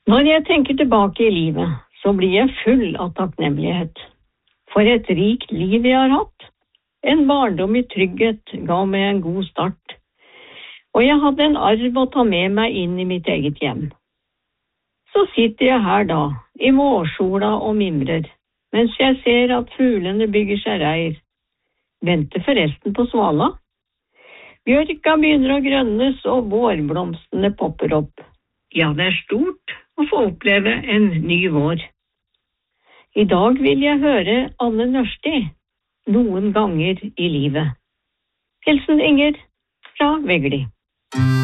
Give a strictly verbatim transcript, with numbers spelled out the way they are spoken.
Når jeg tenker tilbake i livet, så blir jeg full av takknemlighet. For et rikt liv jeg har hatt. En barndom i trygghet ga meg en god start. Og jeg hadde en arv å ta med meg inn i mitt eget hjem. Så sitter jeg her da, i vårsola og mimrer, mens jeg ser at fuglene bygger seg reir. Venter forresten på svala. Bjørka begynner å grønnes, og vårblomstene popper opp. Ja, det er stort å få oppleve en ny vår. I dag vil jeg høre Anne Nørsti noen ganger i livet. Hilsen Inger fra Vegli.